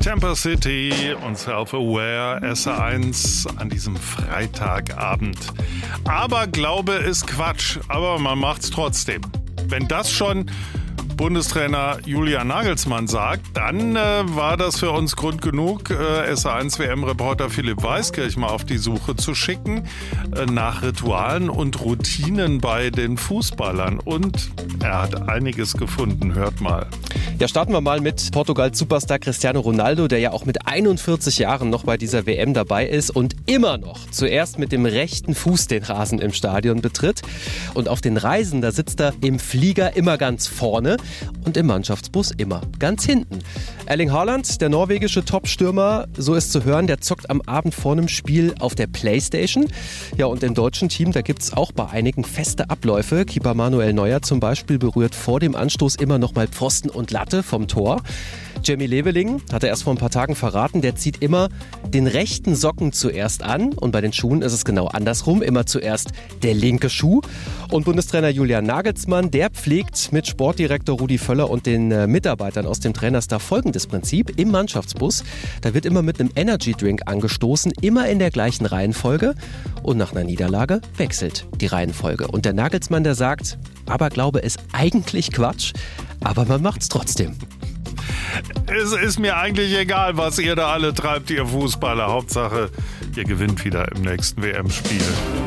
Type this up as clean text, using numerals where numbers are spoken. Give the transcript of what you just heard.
Temper City und Self-Aware, SR1 an diesem Freitagabend. Aber Glaube ist Quatsch, aber man macht's trotzdem. Wenn das schon Bundestrainer Julian Nagelsmann sagt, dann war das für uns Grund genug, SR1 WM-Reporter Philipp Weiskirch mal auf die Suche zu schicken nach Ritualen und Routinen bei den Fußballern. Und er hat einiges gefunden. Hört mal. Ja, starten wir mal mit Portugals Superstar Cristiano Ronaldo, der ja auch mit 41 Jahren noch bei dieser WM dabei ist und immer noch zuerst mit dem rechten Fuß den Rasen im Stadion betritt. Und auf den Reisen, da sitzt er im Flieger immer ganz vorne und im Mannschaftsbus immer ganz hinten. Erling Haaland, der norwegische Top-Stürmer, so ist zu hören, der zockt am Abend vor einem Spiel auf der Playstation. Ja, und im deutschen Team, da gibt es auch bei einigen feste Abläufe. Keeper Manuel Neuer zum Beispiel berührt vor dem Anstoß immer noch mal Pfosten und Latte vom Tor. Jamie Leveling hat er erst vor ein paar Tagen verraten, der zieht immer den rechten Socken zuerst an und bei den Schuhen ist es genau andersrum, immer zuerst der linke Schuh. Und Bundestrainer Julian Nagelsmann, der pflegt mit Sportdirektor Rudi Völler und den Mitarbeitern aus dem Trainerstab folgendes Prinzip: Im Mannschaftsbus, da wird immer mit einem Energy-Drink angestoßen, immer in der gleichen Reihenfolge und nach einer Niederlage wechselt die Reihenfolge. Und der Nagelsmann, der sagt, Aberglaube ist eigentlich Quatsch, aber man macht's trotzdem. Es ist mir eigentlich egal, was ihr da alle treibt, ihr Fußballer. Hauptsache, ihr gewinnt wieder im nächsten WM-Spiel.